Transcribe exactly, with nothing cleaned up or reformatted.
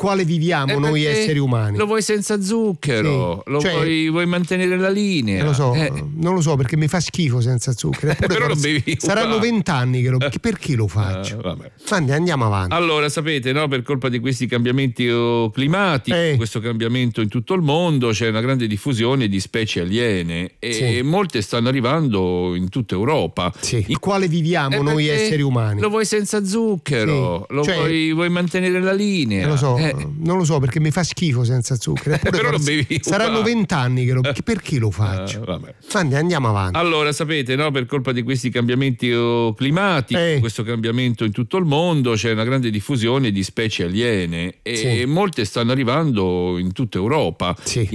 quale viviamo Eh, noi perché esseri umani. Lo vuoi senza zucchero, Sì, lo cioè- vuoi, vuoi mantenere la linea. Eh, lo so, Eh, non lo so perché mi fa schifo senza zucchero. Eppure però lo forse- bevi saranno uguale. vent'anni che lo perché lo eh, faccio? vabbè. Andi- andiamo avanti. Allora, sapete, no, per colpa di questi cambiamenti oh, climatici, Eh. questo cambiamento in tutto il mondo, c'è una grande diffusione di specie aliene e Sì. molte stanno arrivando in tutta Europa. Sì, il quale viviamo Eh, noi perché esseri umani. Lo vuoi senza zucchero, Sì, lo cioè- vuoi, vuoi mantenere la linea. Eh, lo so, Eh, non lo so perché mi fa schifo senza zucchero. Eppure però lo forse- bevi saranno uguale. vent'anni che lo perché lo eh, faccio? vabbè. Andi- andiamo avanti. Allora, sapete, no, per colpa di questi cambiamenti oh, climatici, Eh. questo cambiamento in tutto il mondo, c'è una grande diffusione di specie aliene e Sì. molte stanno arrivando in tutta Europa. Sì.